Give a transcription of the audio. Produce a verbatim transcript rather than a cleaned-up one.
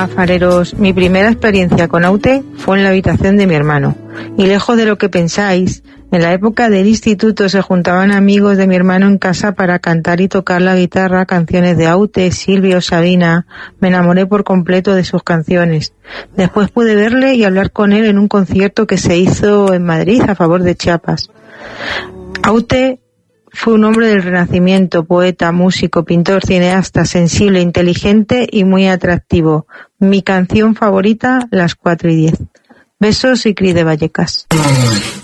Hola, fareros. Mi primera experiencia con Aute fue en la habitación de mi hermano. Y lejos de lo que pensáis, en la época del instituto se juntaban amigos de mi hermano en casa para cantar y tocar la guitarra canciones de Aute, Silvio, Sabina. Me enamoré por completo de sus canciones. Después pude verle y hablar con él en un concierto que se hizo en Madrid a favor de Chiapas. Aute fue un hombre del Renacimiento, poeta, músico, pintor, cineasta, sensible, inteligente y muy atractivo. Mi canción favorita, Las cuatro y diez. Besos y Cris de Vallecas.